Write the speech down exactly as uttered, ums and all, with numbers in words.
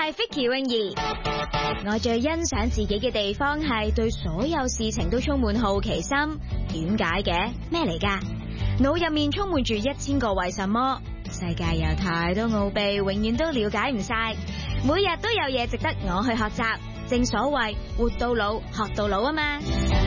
係 Vicky 泳兒，我最欣賞自己嘅地方係對所有事情都充滿好奇心。點解嘅？咩嚟㗎？腦入面充滿住一千個為什麼。世界有太多奧秘，永遠都了解唔晒。每日都有嘢值得我去學習。正所謂活到老，學到老啊嘛。